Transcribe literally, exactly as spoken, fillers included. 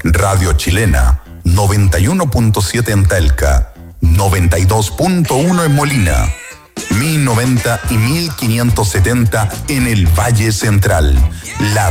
Radio Chilena, noventa y uno punto siete en Talca, noventa y dos punto uno en Molina, mil noventa y mil quinientos setenta en el Valle Central. La